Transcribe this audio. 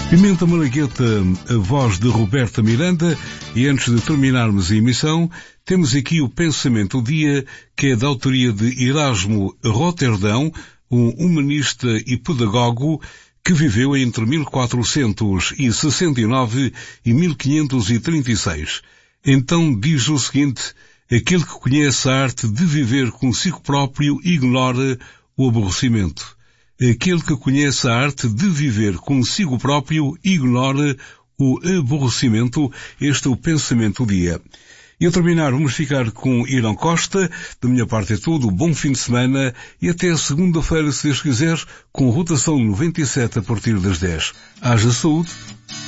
Pimenta Malagueta, a voz de Roberta Miranda, e antes de terminarmos a emissão, temos aqui o Pensamento do Dia, que é da autoria de Erasmo Roterdão, um humanista e pedagogo que viveu entre 1469 e 1536. Então diz o seguinte: aquele que conhece a arte de viver consigo próprio ignora o aborrecimento. Aquele que conhece a arte de viver consigo próprio ignora o aborrecimento. Este é o Pensamento do Dia. E a terminar, vamos ficar com Irão Costa. Da minha parte é tudo. Bom fim de semana e até segunda-feira, se Deus quiser, com rotação 97 a partir das 10. Haja saúde.